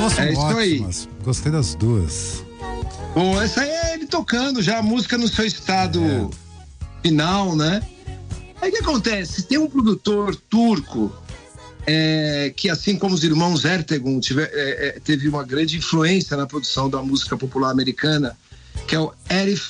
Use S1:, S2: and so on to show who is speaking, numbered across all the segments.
S1: duas são
S2: isso
S1: ótimas.
S2: aí.
S1: Gostei das duas.
S2: Bom, essa aí é ele tocando já a música no seu estado final, né? Aí o que acontece? Tem um produtor turco que, assim como os irmãos Ertegun, teve uma grande influência na produção da música popular americana, que é o Arif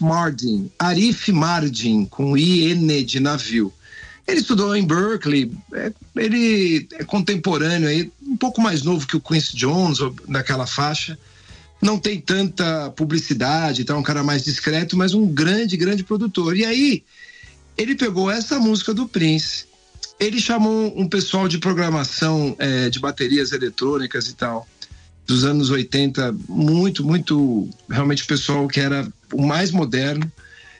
S2: Mardin, com I-N de navio. Ele estudou em Berkeley, ele é contemporâneo, aí, um pouco mais novo que o Quincy Jones, naquela faixa. Não tem tanta publicidade, tá? Um cara mais discreto, mas um grande produtor. E aí, ele pegou essa música do Prince, ele chamou um pessoal de programação de baterias eletrônicas e tal, dos anos 80, muito, realmente o pessoal que era o mais moderno.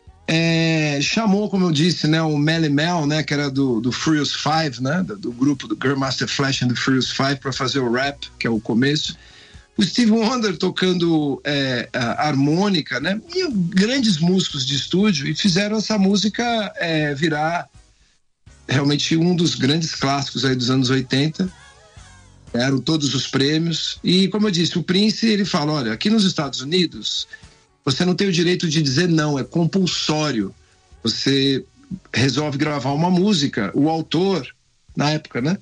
S2: Chamou, como eu disse, né, o Melle Mel, né, que era do Furious Five, né, do grupo do Grandmaster Flash and the Furious Five, para fazer o rap, que é o começo. O Steve Wonder tocando a harmônica, né? E grandes músicos de estúdio, e fizeram essa música virar realmente um dos grandes clássicos aí dos anos 80. Eram todos os prêmios. E, como eu disse, o Prince, ele fala, olha, aqui nos Estados Unidos, você não tem o direito de dizer não, é compulsório. Você resolve gravar uma música, o autor, na época, né?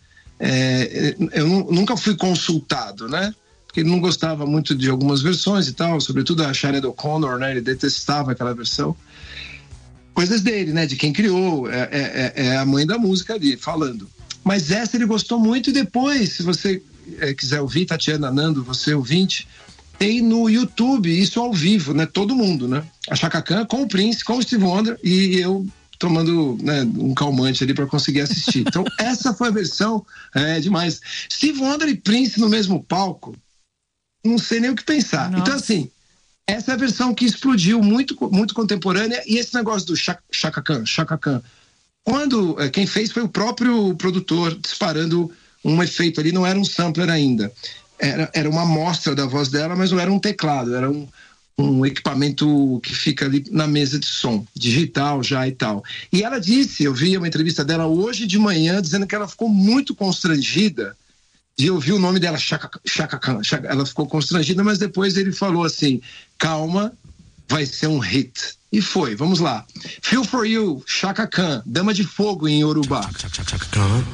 S2: Eu nunca fui consultado, né? Ele não gostava muito de algumas versões e tal, sobretudo a Sinéad O'Connor, né? Ele detestava aquela versão. Coisas dele, né? De quem criou, é a mãe da música ali, falando. Mas essa ele gostou muito, e depois, se você quiser ouvir, Tatiana, Nando, você ouvinte, tem no YouTube isso ao vivo, né? Todo mundo, né? A Chaka Khan com o Prince, com o Steve Wonder, e eu tomando, né, um calmante ali para conseguir assistir. Então, essa foi a versão, demais. Steve Wonder e Prince no mesmo palco, não sei nem o que pensar. Nossa. Então, assim, essa é a versão que explodiu, muito contemporânea, e esse negócio do Chaka Khan, quando quem fez foi o próprio produtor disparando um efeito ali, não era um sampler ainda, era uma amostra da voz dela, mas não era um teclado, era um equipamento que fica ali na mesa de som, digital já e tal. E ela disse, eu vi uma entrevista dela hoje de manhã, dizendo que ela ficou muito constrangida de ouvir o nome dela, Chaka Khan. Ela ficou constrangida, mas depois ele falou assim, calma, vai ser um hit. E foi, vamos lá. Feel for You, Chaka Khan, Dama de Fogo em Yorubá.